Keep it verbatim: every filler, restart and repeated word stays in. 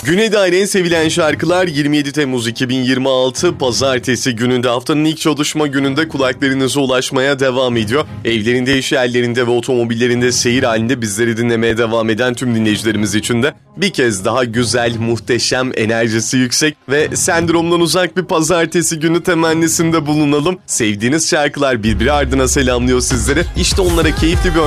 Güne dair en sevilen şarkılar yirmi yedi Temmuz iki bin yirmi altı Pazartesi gününde haftanın ilk çalışma gününde kulaklarınıza ulaşmaya devam ediyor. Evlerinde, iş yerlerinde ve otomobillerinde seyir halinde bizleri dinlemeye devam eden tüm dinleyicilerimiz için de bir kez daha güzel, muhteşem, enerjisi yüksek ve sendromdan uzak bir pazartesi günü temennisinde bulunalım. Sevdiğiniz şarkılar birbiri ardına selamlıyor sizleri. İşte onlara keyifli bir